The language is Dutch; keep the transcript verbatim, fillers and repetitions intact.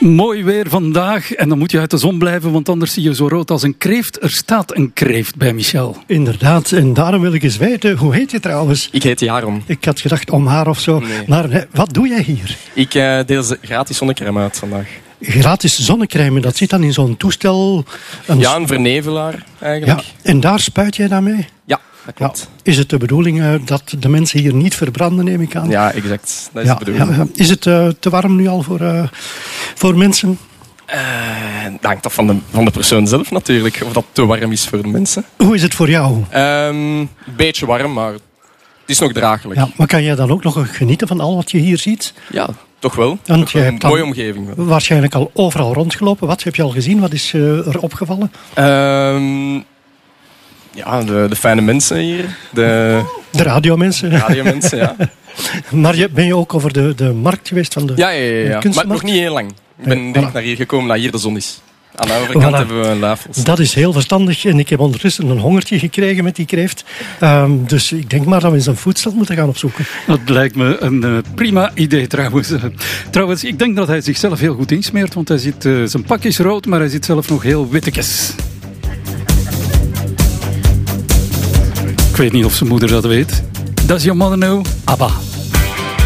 Mooi weer vandaag en dan moet je uit de zon blijven, want anders zie je zo rood als een kreeft. Er staat een kreeft bij Michel. Inderdaad, en daarom wil ik eens weten, hoe heet je trouwens? Ik heet Jaron. Ik had gedacht om haar of zo, Nee. maar hè, wat doe jij hier? Ik uh, deel ze gratis zonnecrème uit vandaag. Gratis zonnecrème, dat zit dan in zo'n toestel. Een Ja, een vernevelaar eigenlijk. ja, en daar spuit jij dan mee? Ja, dat klopt. Is het de bedoeling uh, dat de mensen hier niet verbranden, neem ik aan? Ja, exact. Dat is Ja, de bedoeling. ja, ja. Is het uh, te warm nu al voor, uh, voor mensen? Uh, dat hangt af van de, van de persoon zelf natuurlijk, of dat te warm is voor de mensen. Hoe is het voor jou? Een um, beetje warm, maar het is nog draaglijk. Ja, maar kan jij dan ook nog genieten van al wat je hier ziet? Ja, toch wel. Want Toch je wel een hebt dan mooie omgeving. Wel. Waarschijnlijk al overal rondgelopen. Wat heb je al gezien? Wat is uh, er opgevallen? Um, ja, de, de fijne mensen hier. De De radiomensen. radiomensen, ja. Maar je, ben je ook over de, de markt geweest van de Ja, ja, ja, ja. Maar kunstmarkt? nog niet heel lang. Ik ben Ja, direct voilà. naar hier gekomen, naar hier de zon is. Aan de overkant Voilà. hebben we een lafels. Dat is heel verstandig en ik heb ondertussen een hongertje gekregen met die kreeft. Um, dus ik denk maar dat we eens een voedsel moeten gaan opzoeken. Dat lijkt me een uh, prima idee trouwens. Uh, trouwens, ik denk dat hij zichzelf heel goed insmeert, want hij zit, uh, zijn pak is rood, maar hij zit zelf nog heel wittekes. Ik weet niet of zijn moeder dat weet. Does your mother know? Abba.